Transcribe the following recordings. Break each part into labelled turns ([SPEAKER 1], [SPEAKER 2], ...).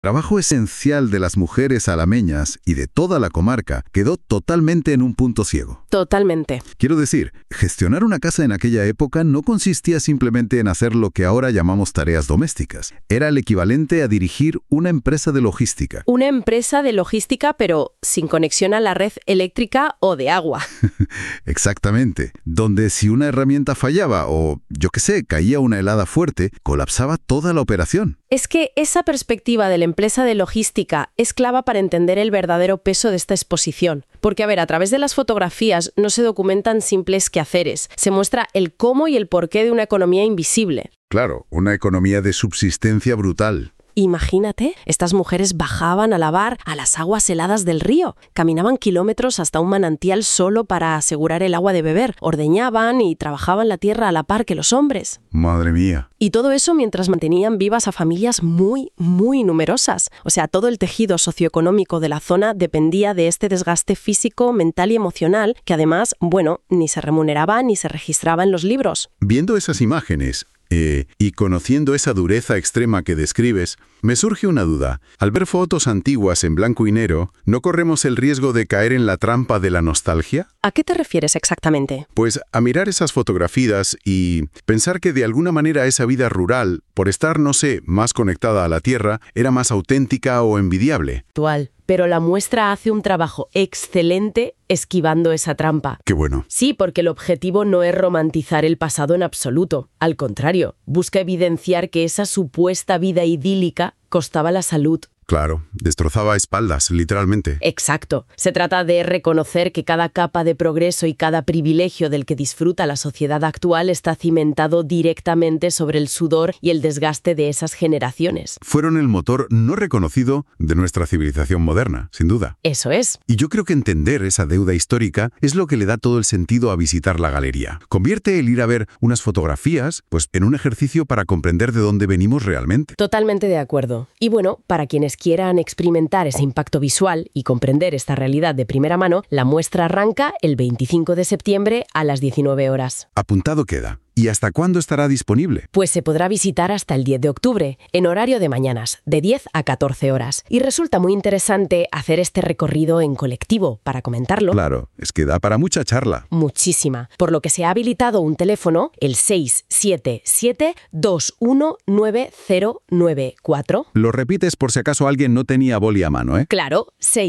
[SPEAKER 1] trabajo esencial de las mujeres alameñas y de toda la comarca quedó totalmente en un punto ciego.
[SPEAKER 2] Totalmente.
[SPEAKER 1] Quiero decir, gestionar una casa en aquella época no consistía simplemente en hacer lo que ahora llamamos tareas domésticas. Era el equivalente a dirigir una empresa de logística.
[SPEAKER 2] Una empresa de logística, pero sin conexión a la red eléctrica o de agua.
[SPEAKER 1] Exactamente. Donde si una herramienta fallaba o, yo qué sé, caía una helada fuerte, colapsaba toda la operación.
[SPEAKER 2] Es que esa perspectiva de la empresa de logística es clave para entender el verdadero peso de esta exposición. Porque, a ver, a través de las fotografías no se documentan simples quehaceres. Se muestra el cómo y el porqué de una economía invisible.
[SPEAKER 1] Claro, una economía de subsistencia brutal.
[SPEAKER 2] Imagínate, estas mujeres bajaban a lavar a las aguas heladas del río, caminaban kilómetros hasta un manantial solo para asegurar el agua de beber, ordeñaban y trabajaban la tierra a la par que los hombres.
[SPEAKER 1] Madre mía.
[SPEAKER 2] Y todo eso mientras mantenían vivas a familias muy, muy numerosas. O sea, todo el tejido socioeconómico de la zona dependía de este desgaste físico, mental y emocional, que además, bueno, ni se remuneraba ni se registraba en los libros.
[SPEAKER 1] Viendo esas imágenes, y conociendo esa dureza extrema que describes, me surge una duda. Al ver fotos antiguas en blanco y negro, ¿no corremos el riesgo de caer en la trampa de la nostalgia?
[SPEAKER 2] ¿A qué te refieres exactamente?
[SPEAKER 1] Pues a mirar esas fotografías y pensar que de alguna manera esa vida rural, por estar, no sé, más conectada a la tierra, era más auténtica o envidiable.
[SPEAKER 2] Actual. Pero la muestra hace un trabajo excelente esquivando esa trampa.
[SPEAKER 1] ¡Qué bueno!
[SPEAKER 2] Sí, porque el objetivo no es romantizar el pasado en absoluto. Al contrario, busca evidenciar que esa supuesta vida idílica costaba la salud.
[SPEAKER 1] Claro, destrozaba espaldas, literalmente.
[SPEAKER 2] Exacto. Se trata de reconocer que cada capa de progreso y cada privilegio del que disfruta la sociedad actual está cimentado directamente sobre el sudor y el desgaste de esas generaciones.
[SPEAKER 1] Fueron el motor no reconocido de nuestra civilización moderna, sin duda.
[SPEAKER 2] Eso es.
[SPEAKER 1] Y yo creo que entender esa deuda histórica es lo que le da todo el sentido a visitar la galería. Convierte el ir a ver unas fotografías, pues, en un ejercicio para comprender de dónde venimos realmente.
[SPEAKER 2] Totalmente de acuerdo. Y bueno, para quienes quieran experimentar ese impacto visual y comprender esta realidad de primera mano, la muestra arranca el 25 de septiembre a las 19 horas.
[SPEAKER 1] Apuntado queda. ¿Y hasta cuándo estará disponible?
[SPEAKER 2] Pues se podrá visitar hasta el 10 de octubre, en horario de mañanas, de 10 a 14 horas. Y resulta muy interesante hacer este recorrido en colectivo, para comentarlo.
[SPEAKER 1] Claro, es que da para mucha charla.
[SPEAKER 2] Muchísima. Por lo que se ha habilitado un teléfono, el 677-219094.
[SPEAKER 1] Lo repites por si acaso alguien no tenía boli a mano, ¿eh?
[SPEAKER 2] Claro,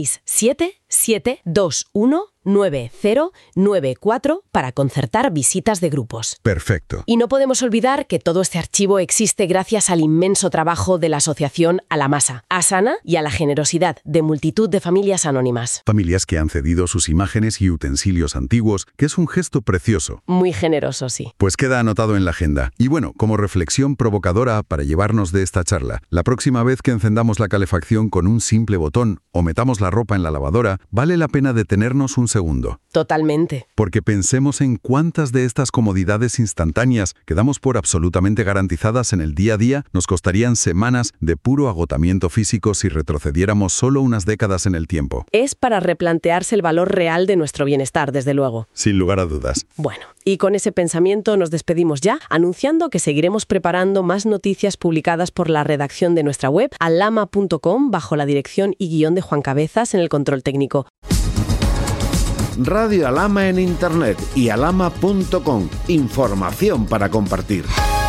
[SPEAKER 2] 677-219094 para concertar visitas de grupos.
[SPEAKER 1] Perfecto.
[SPEAKER 2] Y no podemos olvidar que todo este archivo existe gracias al inmenso trabajo de la asociación A la Masa, Asana y a la generosidad de multitud de familias anónimas.
[SPEAKER 1] Familias que han cedido sus imágenes y utensilios antiguos, que es un gesto precioso.
[SPEAKER 2] Muy generoso, sí.
[SPEAKER 1] Pues queda anotado en la agenda. Y bueno, como reflexión provocadora para llevarnos de esta charla, la próxima vez que encendamos la calefacción con un simple botón o metamos la ropa en la lavadora, vale la pena detenernos un segundo.
[SPEAKER 2] Totalmente.
[SPEAKER 1] Porque pensemos en cuántas de estas comodidades instantáneas que damos por absolutamente garantizadas en el día a día nos costarían semanas de puro agotamiento físico si retrocediéramos solo unas décadas en el tiempo.
[SPEAKER 2] Es para replantearse el valor real de nuestro bienestar, desde luego.
[SPEAKER 1] Sin lugar a dudas.
[SPEAKER 2] Bueno, y con ese pensamiento nos despedimos ya, anunciando que seguiremos preparando más noticias publicadas por la redacción de nuestra web, alama.com, bajo la dirección y guión de Juan Cabezas en el control técnico.
[SPEAKER 3] Radio Alama en Internet y alama.com. Información para compartir.